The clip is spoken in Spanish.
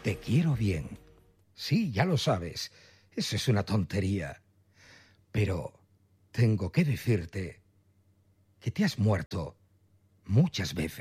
Te quiero bien. Sí, ya lo sabes. Eso es una tontería. Pero tengo que decirte que te has muerto muchas veces.